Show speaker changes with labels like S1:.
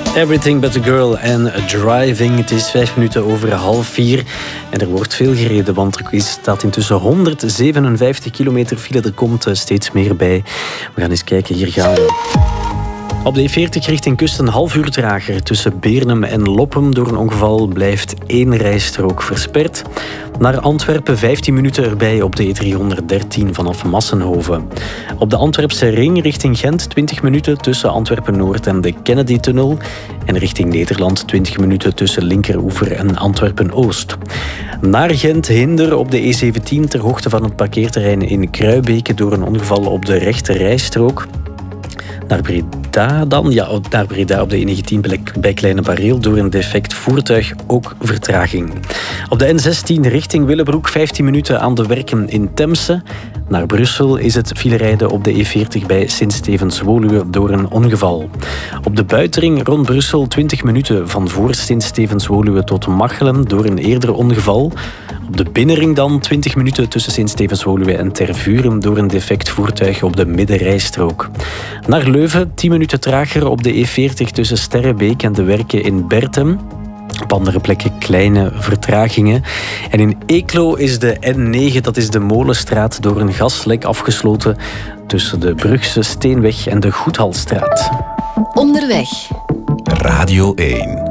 S1: Everything But A Girl en Driving. Het is 5 minuten over 3:30 en er wordt veel gereden, want er staat intussen 157 kilometer file. Er komt steeds meer bij. We gaan eens kijken, hier gaan we. Op de E40 richting kust een half uur trager. Tussen Beernem en Loppem door een ongeval blijft 1 rijstrook versperd. Naar Antwerpen 15 minuten erbij op de E313 vanaf Massenhoven. Op de Antwerpse ring richting Gent 20 minuten tussen Antwerpen-Noord en de Kennedy-tunnel. En richting Nederland 20 minuten tussen Linkeroever en Antwerpen-Oost. Naar Gent hinder op de E17 ter hoogte van het parkeerterrein in Kruibeke door een ongeval op de rechte rijstrook. Naar Breda dan? Ja, naar Breda op de E19 bij Kleine Bareel door een defect voertuig ook vertraging. Op de N16 richting Willebroek 15 minuten aan de werken in Temse. Naar Brussel is het filerijden op de E40 bij Sint-Stevens-Woluwe door een ongeval. Op de buitenring rond Brussel 20 minuten van voor Sint-Stevens-Woluwe tot Machelen door een eerder ongeval. Op de binnenring dan 20 minuten tussen Sint-Stevens-Woluwe en Tervuren door een defect voertuig op de middenrijstrook. Naar Leuven 10 minuten trager op de E40 tussen Sterrebeek en de Werken in Bertem. Op andere plekken kleine vertragingen. En in Eeklo is de N9, dat is de Molenstraat, door een gaslek afgesloten tussen de Brugse Steenweg en de Goedhalstraat.
S2: Onderweg.
S3: Radio 1.